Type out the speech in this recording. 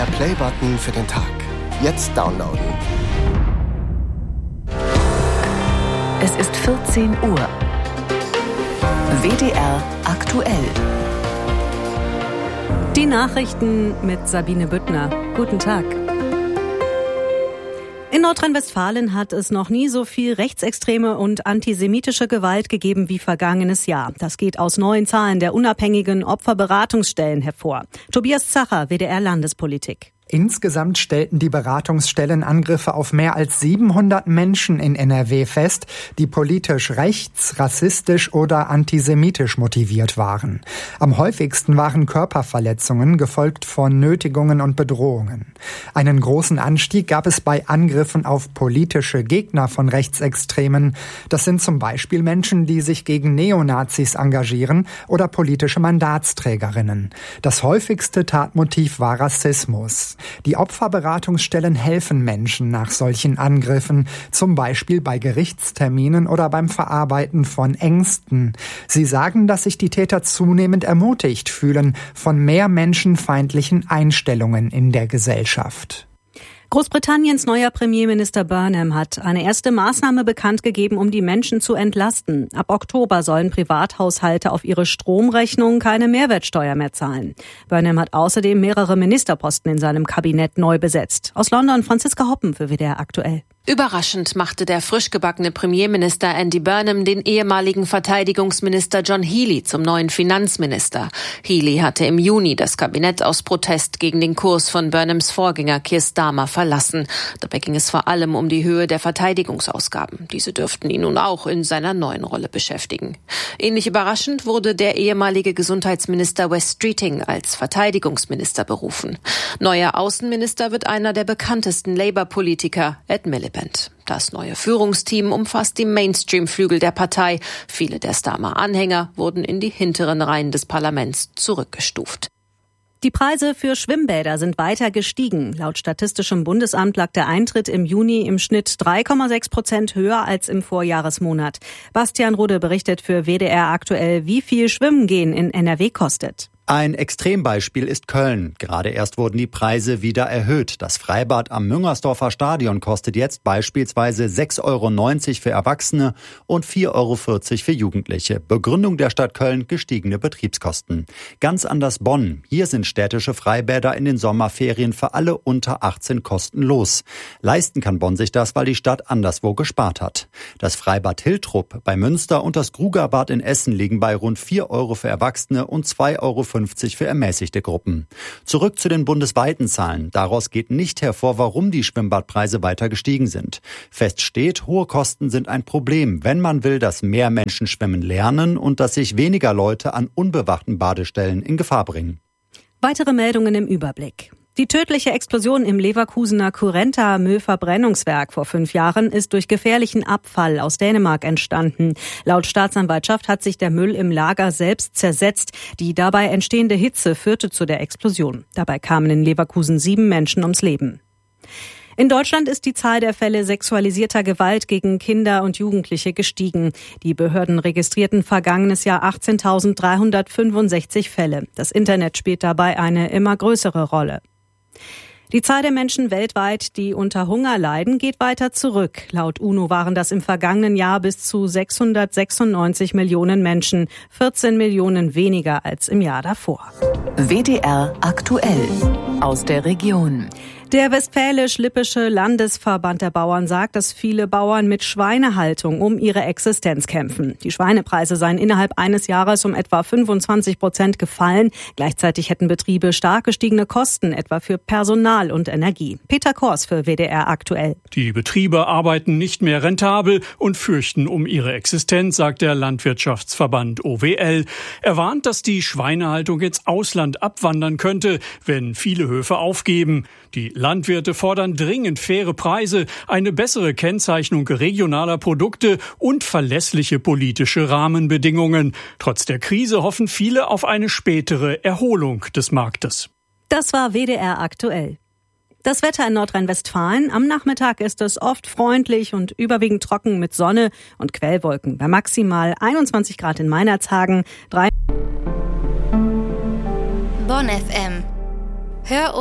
Der Playbutton für den Tag. Jetzt downloaden. Es ist 14 Uhr. WDR aktuell. Die Nachrichten mit Sabine Büttner. Guten Tag. In Nordrhein-Westfalen hat es noch nie so viel rechtsextreme und antisemitische Gewalt gegeben wie vergangenes Jahr. Das geht aus neuen Zahlen der unabhängigen Opferberatungsstellen hervor. Tobias Zacher, WDR Landespolitik. Insgesamt stellten die Beratungsstellen Angriffe auf mehr als 700 Menschen in NRW fest, die politisch rechts, rassistisch oder antisemitisch motiviert waren. Am häufigsten waren Körperverletzungen, gefolgt von Nötigungen und Bedrohungen. Einen großen Anstieg gab es bei Angriffen auf politische Gegner von Rechtsextremen. Das sind zum Beispiel Menschen, die sich gegen Neonazis engagieren oder politische Mandatsträgerinnen. Das häufigste Tatmotiv war Rassismus. Die Opferberatungsstellen helfen Menschen nach solchen Angriffen, zum Beispiel bei Gerichtsterminen oder beim Verarbeiten von Ängsten. Sie sagen, dass sich die Täter zunehmend ermutigt fühlen von mehr menschenfeindlichen Einstellungen in der Gesellschaft. Großbritanniens neuer Premierminister Burnham hat eine erste Maßnahme bekannt gegeben, um die Menschen zu entlasten. Ab Oktober sollen Privathaushalte auf ihre Stromrechnung keine Mehrwertsteuer mehr zahlen. Burnham hat außerdem mehrere Ministerposten in seinem Kabinett neu besetzt. Aus London Franziska Hoppen für WDR aktuell. Überraschend machte der frisch gebackene Premierminister Andy Burnham den ehemaligen Verteidigungsminister John Healey zum neuen Finanzminister. Healey hatte im Juni das Kabinett aus Protest gegen den Kurs von Burnhams Vorgänger Keir Starmer verlassen. Dabei ging es vor allem um die Höhe der Verteidigungsausgaben. Diese dürften ihn nun auch in seiner neuen Rolle beschäftigen. Ähnlich überraschend wurde der ehemalige Gesundheitsminister Wes Streeting als Verteidigungsminister berufen. Neuer Außenminister wird einer der bekanntesten Labour-Politiker, Ed Miliband. Das neue Führungsteam umfasst die Mainstream-Flügel der Partei. Viele der Starmer-Anhänger wurden in die hinteren Reihen des Parlaments zurückgestuft. Die Preise für Schwimmbäder sind weiter gestiegen. Laut Statistischem Bundesamt lag der Eintritt im Juni im Schnitt 3,6% höher als im Vorjahresmonat. Bastian Rudde berichtet für WDR aktuell, wie viel Schwimmen gehen in NRW kostet. Ein Extrembeispiel ist Köln. Gerade erst wurden die Preise wieder erhöht. Das Freibad am Müngersdorfer Stadion kostet jetzt beispielsweise 6,90 € für Erwachsene und 4,40 € für Jugendliche. Begründung der Stadt Köln: gestiegene Betriebskosten. Ganz anders Bonn. Hier sind städtische Freibäder in den Sommerferien für alle unter 18 kostenlos. Leisten kann Bonn sich das, weil die Stadt anderswo gespart hat. Das Freibad Hiltrup bei Münster und das Grugerbad in Essen liegen bei rund 4 € für Erwachsene und 2,50 € für ermäßigte Gruppen. Zurück zu den bundesweiten Zahlen. Daraus geht nicht hervor, warum die Schwimmbadpreise weiter gestiegen sind. Fest steht, hohe Kosten sind ein Problem, wenn man will, dass mehr Menschen schwimmen lernen und dass sich weniger Leute an unbewachten Badestellen in Gefahr bringen. Weitere Meldungen im Überblick. Die tödliche Explosion im Leverkusener Currenta-Müllverbrennungswerk vor 5 Jahren ist durch gefährlichen Abfall aus Dänemark entstanden. Laut Staatsanwaltschaft hat sich der Müll im Lager selbst zersetzt. Die dabei entstehende Hitze führte zu der Explosion. Dabei kamen in Leverkusen 7 Menschen ums Leben. In Deutschland ist die Zahl der Fälle sexualisierter Gewalt gegen Kinder und Jugendliche gestiegen. Die Behörden registrierten vergangenes Jahr 18.365 Fälle. Das Internet spielt dabei eine immer größere Rolle. Die Zahl der Menschen weltweit, die unter Hunger leiden, geht weiter zurück. Laut UNO waren das im vergangenen Jahr bis zu 696 Millionen Menschen, 14 Millionen weniger als im Jahr davor. WDR aktuell aus der Region. Der Westfälisch-Lippische Landesverband der Bauern sagt, dass viele Bauern mit Schweinehaltung um ihre Existenz kämpfen. Die Schweinepreise seien innerhalb eines Jahres um etwa 25% gefallen. Gleichzeitig hätten Betriebe stark gestiegene Kosten, etwa für Personal und Energie. Peter Kors für WDR aktuell. Die Betriebe arbeiten nicht mehr rentabel und fürchten um ihre Existenz, sagt der Landwirtschaftsverband OWL. Er warnt, dass die Schweinehaltung ins Ausland abwandern könnte, wenn viele Höfe aufgeben. Die Landwirte fordern dringend faire Preise, eine bessere Kennzeichnung regionaler Produkte und verlässliche politische Rahmenbedingungen. Trotz der Krise hoffen viele auf eine spätere Erholung des Marktes. Das war WDR aktuell. Das Wetter in Nordrhein-Westfalen. Am Nachmittag ist es oft freundlich und überwiegend trocken mit Sonne und Quellwolken. Bei maximal 21 Grad in Meinerzhagen. Bonn FM. Hör